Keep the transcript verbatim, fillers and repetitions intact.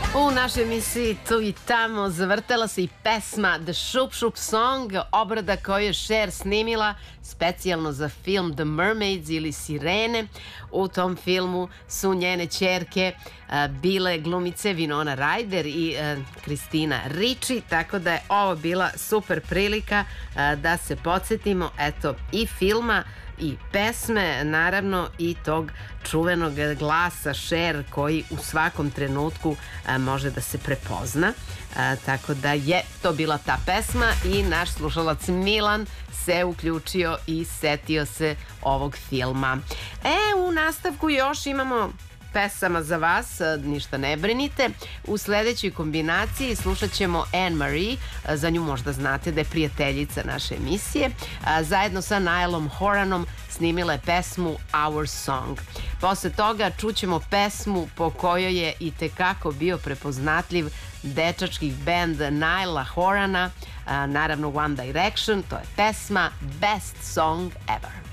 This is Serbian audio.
U našoj emisiji Tu i tamo zavrtela se i pesma The Shoop Shoop Song, obrada koju je Cher snimila specijalno za film The Mermaids ili Sirene. U tom filmu su njene ćerke uh, bile glumice Winona Ryder i uh, Christina Ricci, tako da je ovo bila super prilika uh, da se podsjetimo eto i filma i pesme, naravno i tog čuvenog glasa Cher koji u svakom trenutku a, može da se prepozna. A, tako da je to bila ta pesma i naš slušalac Milan se uključio i setio se ovog filma. E, u nastavku još imamo pesama za vas, ništa ne brinite. U sledećoj kombinaciji slušat ćemo Anne Marie, za nju možda znate da je prijateljica naše emisije, zajedno sa Niallom Horanom snimila je pesmu Our Song. Posle toga čućemo pesmu po kojoj je i tekako bio prepoznatljiv dečački bend Nialla Horana, naravno One Direction, to je pesma Best Song Ever.